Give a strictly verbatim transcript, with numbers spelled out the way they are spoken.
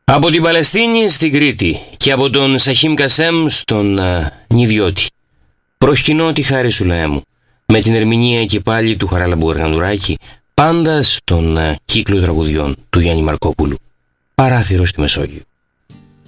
Από την Παλαιστίνη στην Κρήτη και από τον Σαχίμ Κασέμ στον uh, Νιδιώτη. Προσκυνώ τη χάρη σου, λαέ μου, με την ερμηνεία και πάλι του Χαράλαμπου Γαργανδουράκη, πάντα στον uh, κύκλο τραγουδιών του Γιάννη Μαρκόπουλου. Παράθυρο στη Μεσόγειο.